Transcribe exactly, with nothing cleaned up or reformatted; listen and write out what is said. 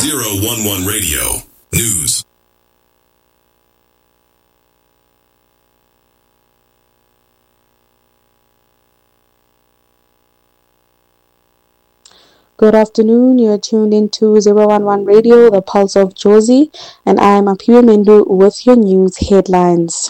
zero one one Radio. News. Good afternoon. You're tuned into zero one one Radio, the pulse of Jozi, and I am Apiwe Mendu with your news headlines.